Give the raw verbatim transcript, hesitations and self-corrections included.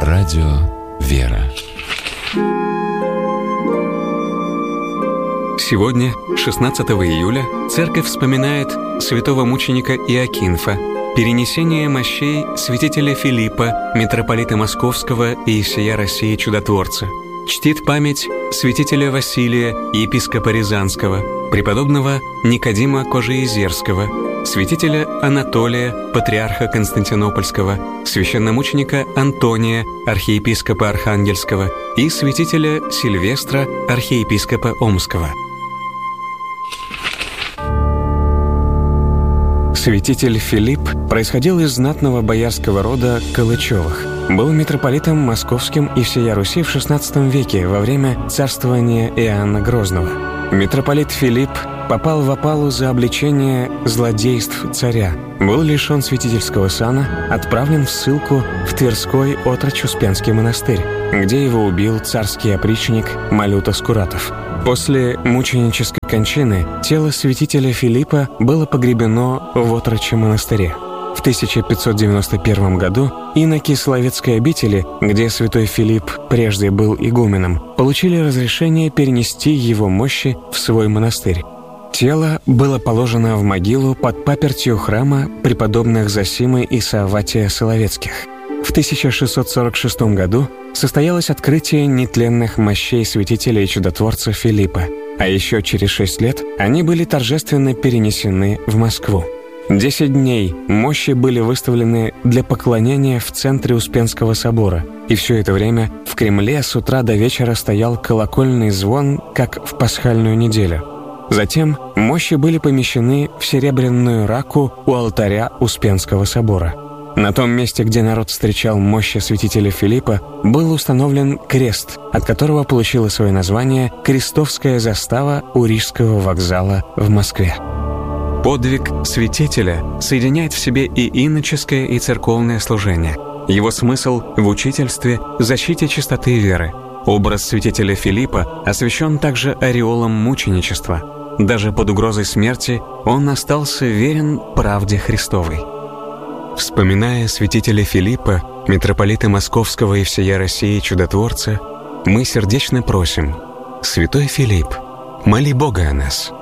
Радио «Вера». Сегодня, шестнадцатого июля, Церковь вспоминает святого мученика Иокинфа, перенесение мощей святителя Филиппа, митрополита Московского и всея России чудотворца. Чтит память святителя Василия, епископа Рязанского, преподобного Никодима Кожеизерского, святителя Анатолия, патриарха Константинопольского, священномученика Антония, архиепископа Архангельского и святителя Сильвестра, архиепископа Омского. Святитель Филипп происходил из знатного боярского рода Калычевых. Был митрополитом московским и всея Руси в шестнадцатом веке во время царствования Иоанна Грозного. Митрополит Филипп попал в опалу за обличение злодейств царя, был лишен святительского сана, отправлен в ссылку в Тверской Отрочь-Успенский монастырь, где его убил царский опричник Малюта Скуратов. После мученической кончины тело святителя Филиппа было погребено в Отрочьем монастыре. В тысяча пятьсот девяносто первом году иноки Соловецкой обители, где святой Филипп прежде был игуменом, получили разрешение перенести его мощи в свой монастырь. Тело было положено в могилу под папертью храма преподобных Зосимы и Савватия Соловецких. В тысяча шестьсот сорок шестом году состоялось открытие нетленных мощей святителя и чудотворца Филиппа, а еще через шесть лет они были торжественно перенесены в Москву. Десять дней мощи были выставлены для поклонения в центре Успенского собора, и все это время в Кремле с утра до вечера стоял колокольный звон, как в пасхальную неделю. Затем мощи были помещены в серебряную раку у алтаря Успенского собора. На том месте, где народ встречал мощи святителя Филиппа, был установлен крест, от которого получила свое название Крестовская застава у Рижского вокзала в Москве. Подвиг святителя соединяет в себе и иноческое, и церковное служение. Его смысл в учительстве, защите чистоты веры. Образ святителя Филиппа освящен также ореолом мученичества. Даже под угрозой смерти он остался верен правде Христовой. Вспоминая святителя Филиппа, митрополита Московского и всея России чудотворца, мы сердечно просим: Святой Филипп, моли Бога о нас.